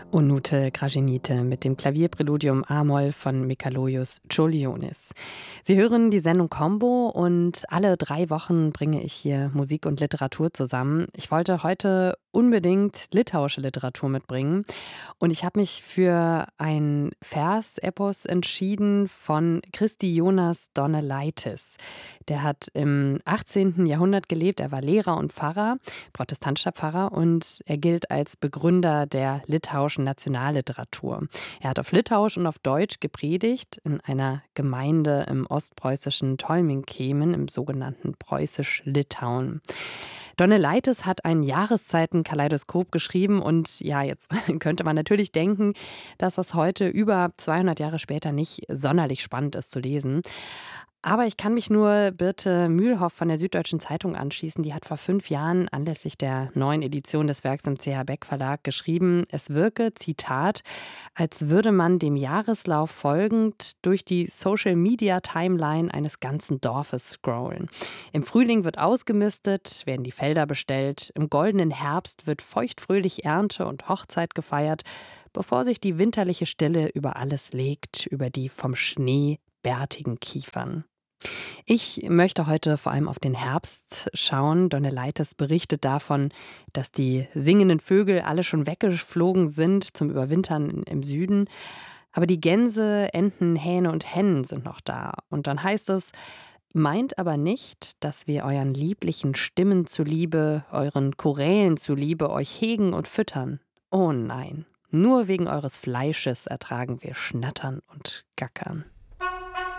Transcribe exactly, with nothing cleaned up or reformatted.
Onute Gražinytė mit dem Klavierpräludium A-Moll von Mikalojus Čiurlionis. Sie hören die Sendung Combo und alle drei Wochen bringe ich hier Musik und Literatur zusammen. Ich wollte heute unbedingt litauische Literatur mitbringen und ich habe mich für ein Versepos entschieden von Kristijonas Donelaitis. Der hat im achtzehnten Jahrhundert gelebt, er war Lehrer und Pfarrer, protestantischer Pfarrer, und er gilt als Begründer der litauischen Nationalliteratur. Er hat auf Litauisch und auf Deutsch gepredigt in einer Gemeinde im ostpreußischen Tolminkiemi, im sogenannten Preußisch-Litauen. Donelaitis hat ein Jahreszeitenkaleidoskop geschrieben und ja, jetzt könnte man natürlich denken, dass das heute über zweihundert Jahre später nicht sonderlich spannend ist zu lesen. Aber ich kann mich nur Birte Mühlhoff von der Süddeutschen Zeitung anschließen. Die hat vor fünf Jahren anlässlich der neuen Edition des Werks im C H Beck Verlag geschrieben, es wirke, Zitat, als würde man dem Jahreslauf folgend durch die Social-Media-Timeline eines ganzen Dorfes scrollen. Im Frühling wird ausgemistet, werden die Felder bestellt, im goldenen Herbst wird feuchtfröhlich Ernte und Hochzeit gefeiert, bevor sich die winterliche Stille über alles legt, über die vom Schnee bärtigen Kiefern. Ich möchte heute vor allem auf den Herbst schauen. Donelaitis berichtet davon, dass die singenden Vögel alle schon weggeflogen sind zum Überwintern im Süden. Aber die Gänse, Enten, Hähne und Hennen sind noch da. Und dann heißt es, meint aber nicht, dass wir euren lieblichen Stimmen zuliebe, euren Chorälen zuliebe euch hegen und füttern. Oh nein, nur wegen eures Fleisches ertragen wir Schnattern und Gackern.